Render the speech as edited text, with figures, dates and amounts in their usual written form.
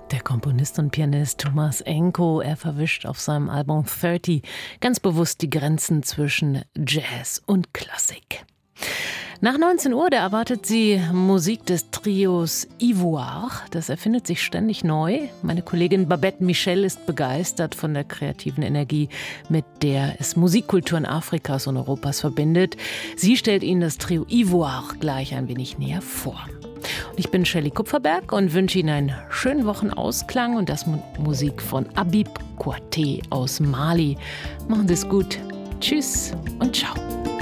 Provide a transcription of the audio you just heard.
Der Komponist und Pianist Thomas Enko, er verwischt auf seinem Album 30 ganz bewusst die Grenzen zwischen Jazz und Klassik. Nach 19 Uhr, da erwartet Sie Musik des Trios Ivoire. Das erfindet sich ständig neu. Meine Kollegin Babette Michel ist begeistert von der kreativen Energie, mit der es Musikkulturen Afrikas und Europas verbindet. Sie stellt Ihnen das Trio Ivoire gleich ein wenig näher vor. Und ich bin Shelley Kupferberg und wünsche Ihnen einen schönen Wochenausklang und das Musik von Habib Kouyaté aus Mali. Machen Sie es gut. Tschüss und ciao.